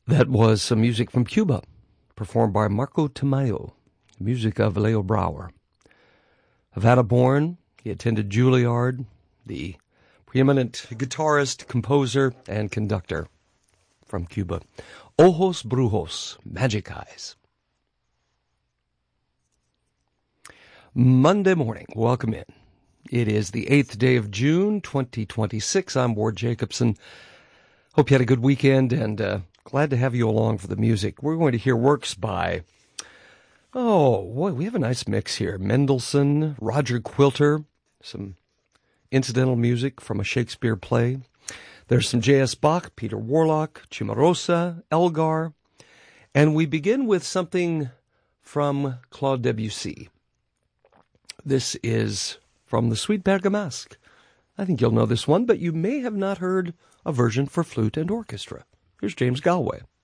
That was some music from Cuba, performed by Marco Tamayo, music of Leo Brouwer. Havana-born, he attended Juilliard, the preeminent guitarist, composer, and conductor from Cuba. Ojos Brujos, Magic Eyes. Monday morning, welcome in. It is the 8th day of June, 2026. I'm Ward Jacobson. Hope you had a good weekend, and glad to have you along for the music. We're going to hear works by, we have a nice mix here. Mendelssohn, Roger Quilter, some incidental music from a Shakespeare play. There's some J.S. Bach, Peter Warlock, Cimarosa, Elgar. And we begin with something from Claude Debussy. This is from the Suite Bergamasque. I think you'll know this one, but you may have not heard a version for flute and orchestra. Here's James Galway.